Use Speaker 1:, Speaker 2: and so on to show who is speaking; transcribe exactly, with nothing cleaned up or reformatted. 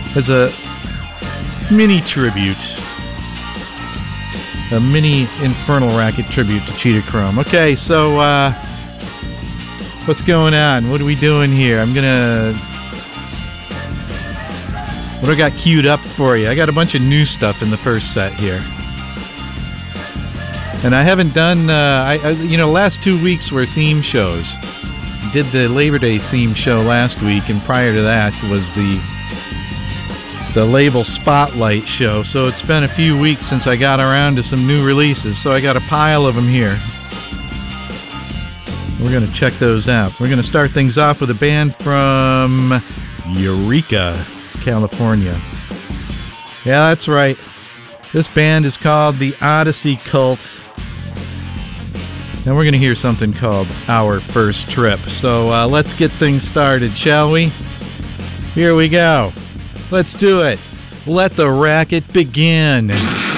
Speaker 1: as a mini tribute. A mini Infernal Racket tribute to Cheetah Chrome. Okay, so, uh, what's going on? What are we doing here? I'm gonna... What do I got queued up for you? I got a bunch of new stuff in the first set here. And I haven't done, uh, I, I, you know, last two weeks were theme shows. Did the Labor Day theme show last week, and prior to that was the the Label Spotlight show. So it's been a few weeks since I got around to some new releases. So I got a pile of them here. We're going to check those out. We're going to start things off with a band from Eureka, California. Yeah, that's right. This band is called the Odyssey Cult. And we're going to hear something called Our First Trip. So uh, let's get things started, shall we? Here we go. Let's do it. Let the racket begin.